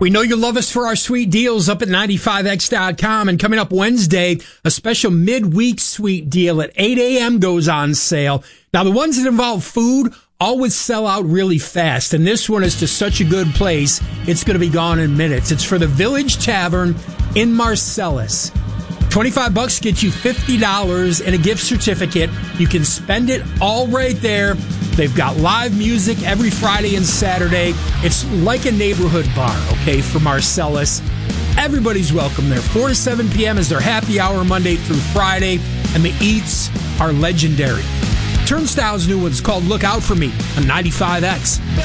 We know you love us for our sweet deals up at 95x.com. And coming up Wednesday, a special midweek sweet deal at 8 a.m. goes on sale. Now, the ones that involve food always sell out really fast. And this one is to such a good place, it's going to be gone in minutes. It's for the Village Tavern in Marcellus. $25 gets you $50 and a gift certificate. You can spend it all right there. They've got live music every Friday and Saturday. It's like a neighborhood bar, okay, for Marcellus. Everybody's welcome there. 4 to 7 p.m. is their happy hour Monday through Friday, and the eats are legendary. Turnstile's new one's called Look Out For Me on 95X.